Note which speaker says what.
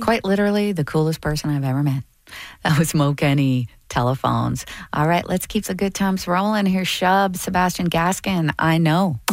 Speaker 1: Quite literally the coolest person I've ever met. That was Mo Kenny, Telephones. All right, let's keep the good times rolling. Here's Shub, Sebastian Gaskin, I Know.